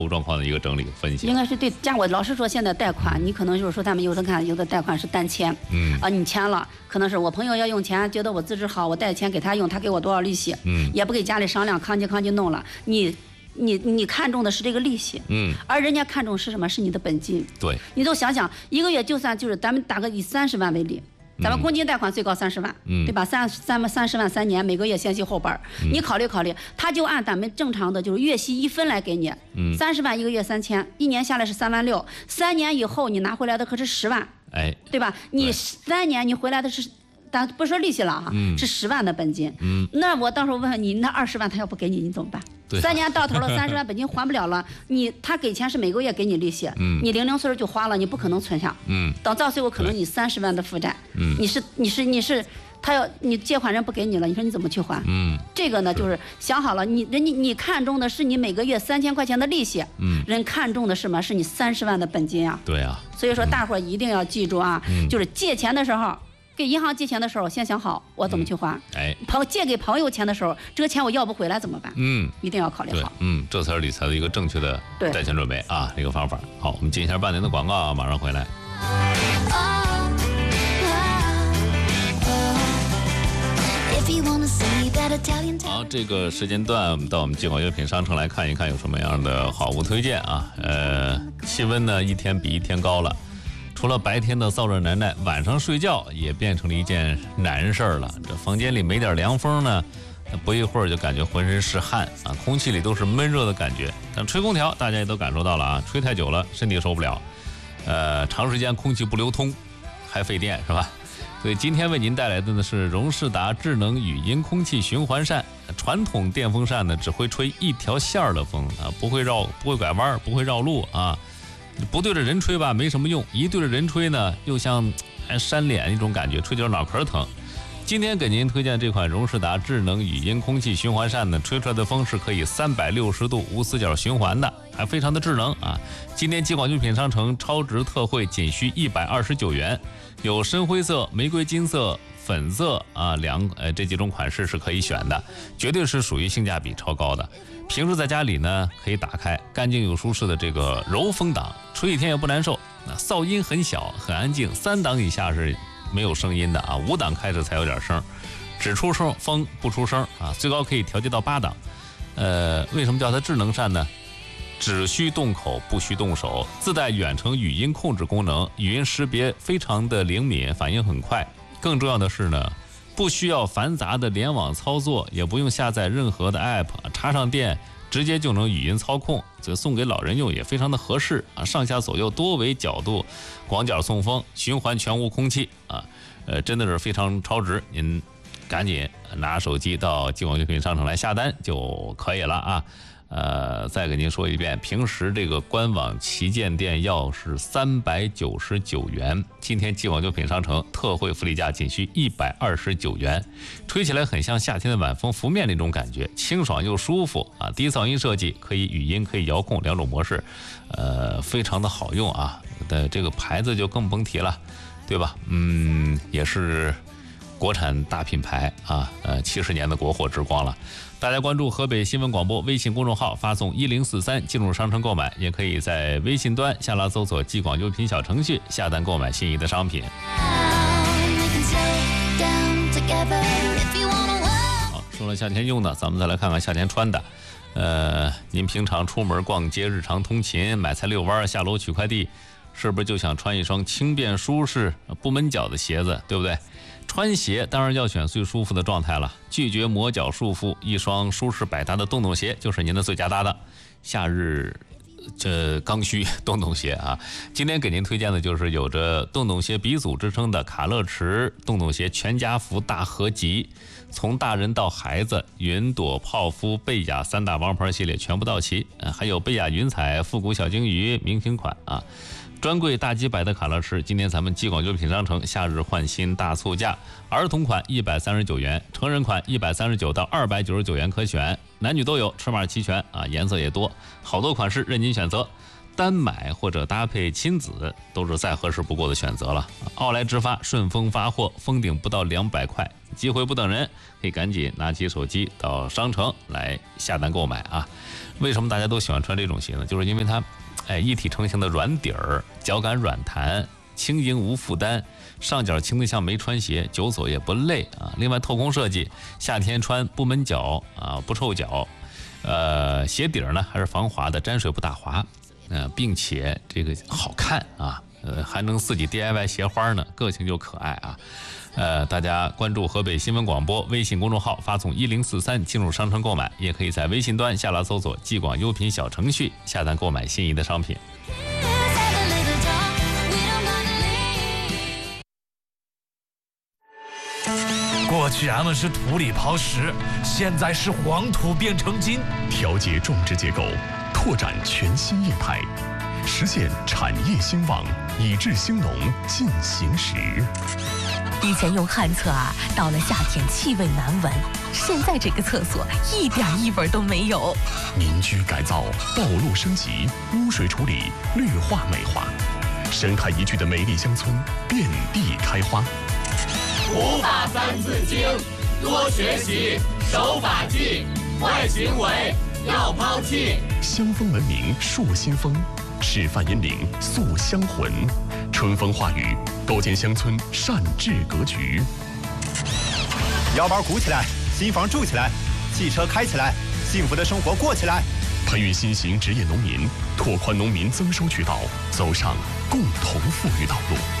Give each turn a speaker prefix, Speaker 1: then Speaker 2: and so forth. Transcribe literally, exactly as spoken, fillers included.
Speaker 1: 状况的一个整理分析。
Speaker 2: 应该是对，加我老实说，现在贷款，你可能就是说他们有的看，有的贷款是单签，
Speaker 1: 嗯
Speaker 2: 啊，你签了，可能是我朋友要用钱，觉得我资质好，我贷钱给他用，他给我多少利息，
Speaker 1: 嗯，
Speaker 2: 也不给家里商量，康叽康叽弄了，你。你你看中的是这个利息，
Speaker 1: 嗯，
Speaker 2: 而人家看中是什么？是你的本金。
Speaker 1: 对，
Speaker 2: 你都想想，一个月就算就是咱们打个以三十万为例，咱们公积金贷款最高三十万，
Speaker 1: 嗯，
Speaker 2: 对吧？三三万三十万三年，每个月先息后本，嗯，你考虑考虑，他就按咱们正常的就是月息一分来给你，
Speaker 1: 嗯，
Speaker 2: 三十万一个月三千，一年下来是三万六，三年以后你拿回来的可是十万，
Speaker 1: 哎，
Speaker 2: 对吧？你三年你回来的是。但不说利息了哈，
Speaker 1: 嗯，
Speaker 2: 是十万的本金。
Speaker 1: 嗯，
Speaker 2: 那我到时候问问你，那二十万他要不给你，你怎么办？三年到头了，三十万本金还不了了，你他给钱是每个月给你利息，
Speaker 1: 嗯，
Speaker 2: 你零零碎就花了，你不可能存下。
Speaker 1: 嗯，
Speaker 2: 等到最后可能你三十万的负债，
Speaker 1: 嗯，
Speaker 2: 你是你是你是，他要你借款人不给你了，你说你怎么去还？
Speaker 1: 嗯，
Speaker 2: 这个呢就是想好了，你人家你看中的是你每个月三千块钱的利息，
Speaker 1: 嗯，
Speaker 2: 人看中的是什么？是你三十万的本金啊。
Speaker 1: 对啊。
Speaker 2: 所以说大伙儿一定要记住啊，
Speaker 1: 嗯，
Speaker 2: 就是借钱的时候。给银行借钱的时候，先想好我怎么去还。
Speaker 1: 嗯、哎，
Speaker 2: 朋借给朋友钱的时候，这个钱我要不回来怎么办？
Speaker 1: 嗯，
Speaker 2: 一定要考虑好。
Speaker 1: 嗯，这才是理财的一个正确的贷前准备啊，这个方法。好，我们进一下半年的广告啊，马上回来。好，这个时间段我们到我们进口药品商城来看一看有什么样的好物推荐啊。呃，气温呢一天比一天高了。除了白天的燥热难耐，晚上睡觉也变成了一件难事儿了。这房间里没点凉风呢，不一会儿就感觉浑身是汗啊，空气里都是闷热的感觉。但吹空调，大家也都感受到了啊，吹太久了，身体受不了。呃，长时间空气不流通，还费电是吧？所以今天为您带来的呢是荣仕达智能语音空气循环扇。传统电风扇呢只会吹一条线儿的风啊，不会绕，不会拐弯，不会绕路啊。不对着人吹吧没什么用，一对着人吹呢又像扇脸一种感觉，吹久脑壳疼。今天给您推荐这款荣仕达智能语音空气循环扇呢，吹出来的风是可以三百六十度无死角循环的，还非常的智能啊。今天金广用品商城超值特惠仅需一百二十九元，有深灰色、玫瑰金色、粉色啊两呃这几种款式是可以选的，绝对是属于性价比超高的。平时在家里呢，可以打开干净又舒适的这个柔风档，吹一天也不难受。那噪音很小，很安静，三档以下是没有声音的啊，五档开始才有点声，只出声风不出声啊，最高可以调节到八档。呃，为什么叫它智能扇呢？只需动口，不需动手，自带远程语音控制功能，语音识别非常的灵敏，反应很快。更重要的是呢，不需要繁杂的联网操作，也不用下载任何的 app， 插上电直接就能语音操控，所以送给老人用也非常的合适啊！上下左右多维角度广角送风，循环全无空气啊，呃，真的是非常超值。您赶紧拿手机到金广用品商城来下单就可以了啊！呃，再给您说一遍，平时这个官网旗舰店要是三百九十九元，今天金广用品商城特惠福利价仅需一百二十九元，吹起来很像夏天的晚风拂面那种感觉，清爽又舒服啊！低噪音设计，可以语音可以遥控两种模式，呃，非常的好用啊！的这个牌子就更甭提了，对吧？嗯，也是国产大品牌啊，呃，七十年的国货之光了。大家关注河北新闻广播微信公众号，发送一零四三进入商城购买，也可以在微信端下拉搜索金广优品小程序下单购买心仪的商品。好，说了夏天用的，咱们再来看看夏天穿的。呃，您平常出门逛街、日常通勤、买菜遛弯、下楼取快递，是不是就想穿一双轻便舒适、不闷脚的鞋子，对不对？穿鞋当然要选最舒服的状态了，拒绝磨脚束缚，一双舒适百搭的洞洞鞋就是您的最佳搭档。夏日这刚需洞洞鞋啊，今天给您推荐的就是有着洞洞鞋鼻祖之称的卡乐驰洞洞鞋全家福大合集，从大人到孩子，云朵、泡芙、贝雅三大王牌系列全部到齐，还有贝雅云彩、复古小鲸鱼明星款啊。专柜大几百的卡乐驰，今天咱们金广优品商城夏日换新大促价，儿童款一百三十九元，成人款一百三十九到二百九十九元可选，男女都有，尺码齐全啊，颜色也多，好多款式任您选择。 单买或者搭配亲子都是再合适不过的选择了。奥莱直发顺丰发货，封顶不到两百块，机会不等人，可以赶紧拿起手机到商城来下单购买啊！为什么大家都喜欢穿这种鞋呢？就是因为它，哎，一体成型的软底儿，脚感软弹，轻盈无负担，上脚轻得像没穿鞋，久走也不累啊。另外透空设计，夏天穿不闷脚啊，不臭脚。呃，鞋底儿呢还是防滑的，沾水不打滑。呃，并且这个好看啊，呃，还能自己 D I Y 鞋花呢，个性又可爱啊。呃，大家关注河北新闻广播微信公众号，发送一零四三进入商城购买，也可以在微信端下拉搜索“既广优品”小程序下单购买心仪的商品。
Speaker 3: 过去俺们是土里刨食，现在是黄土变成金，
Speaker 4: 调节种植结构，拓展全新业态，实现产业兴旺，以治兴农进行时。
Speaker 5: 以前用旱厕啊，到了夏天气味难闻，现在这个厕所一点异味都没有。
Speaker 4: 民居改造、道路升级、污水处理、绿化美化，生态宜居的美丽乡村遍地开花。
Speaker 6: 无法三字经，多学习，守法纪，坏行为要抛弃。
Speaker 4: 乡风文明树新风，示范引领塑乡魂，春风化雨，构建乡村善治格局。
Speaker 7: 腰包鼓起来，新房住起来，汽车开起来，幸福的生活过起来。
Speaker 4: 培育新型职业农民，拓宽农民增收渠道，走上共同富裕道路。